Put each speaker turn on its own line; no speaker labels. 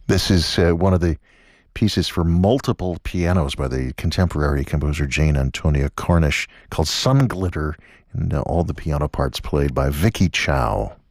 This is one of the pieces for multiple pianos by the contemporary composer Jane Antonia Cornish called Sun Glitter, and all the piano parts played by Vicky Chow.